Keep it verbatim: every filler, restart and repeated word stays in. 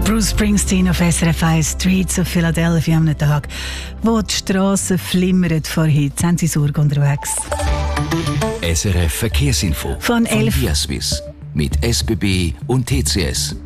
Bruce Springsteen auf S R F eins, Streets of Philadelphia am Tag, wo die Strassen flimmern vor heute. Sind Sie Sorge unterwegs? S R F Verkehrsinfo Von elf Via Swiss mit S B B und T C S.